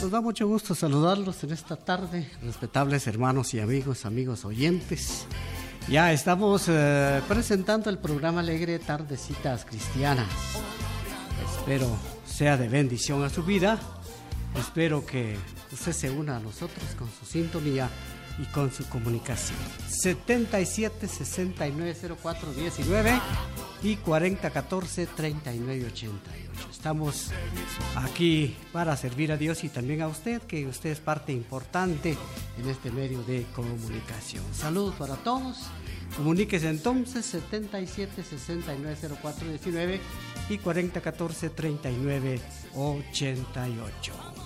nos da mucho gusto saludarlos en esta tarde, respetables hermanos y amigos oyentes. Ya estamos presentando el programa alegre Tardecitas Cristianas. Espero sea de bendición a su vida. Espero que usted se una a nosotros con su sintonía y con su comunicación. 77 69 04 19 y 40 14 39 88. Estamos aquí para servir a Dios y también a usted, que usted es parte importante en este medio de comunicación. Saludos para todos. Comuníquese entonces 77 69 04 19 y 40 14 39 88.